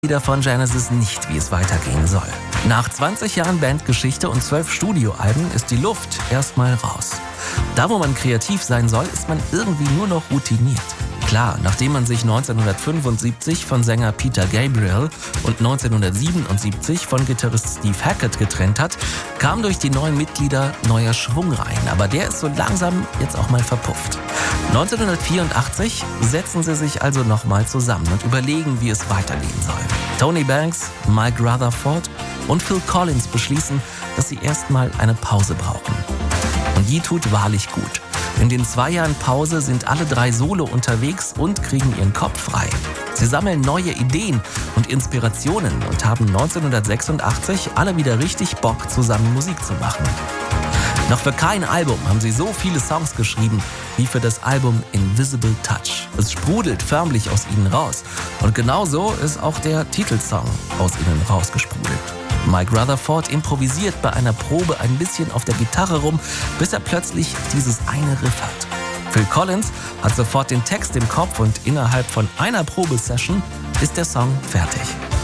von Genesis nicht, wie es weitergehen soll. Nach 20 Jahren Bandgeschichte und 12 Studioalben ist die Luft erstmal raus. Da, wo man kreativ sein soll, ist man irgendwie nur noch routiniert. Klar, nachdem man sich 1975 von Sänger Peter Gabriel und 1977 von Gitarrist Steve Hackett getrennt hat, kam durch die neuen Mitglieder neuer Schwung rein. Aber der ist so langsam jetzt auch mal verpufft. 1984 setzen sie sich also nochmal zusammen und überlegen, wie es weitergehen soll. Tony Banks, Mike Rutherford und Phil Collins beschließen, dass sie erstmal eine Pause brauchen. Und die tut wahrlich gut. In den 2 Jahren Pause sind alle 3 solo unterwegs und kriegen ihren Kopf frei. Sie sammeln neue Ideen und Inspirationen und haben 1986 alle wieder richtig Bock, zusammen Musik zu machen. Noch für kein Album haben sie so viele Songs geschrieben wie für das Album Invisible Touch. Es sprudelt förmlich aus ihnen raus. Und genauso ist auch der Titelsong aus ihnen rausgesprudelt. Mike Rutherford improvisiert bei einer Probe ein bisschen auf der Gitarre rum, bis er plötzlich dieses eine Riff hat. Phil Collins hat sofort den Text im Kopf und innerhalb von einer Probesession ist der Song fertig.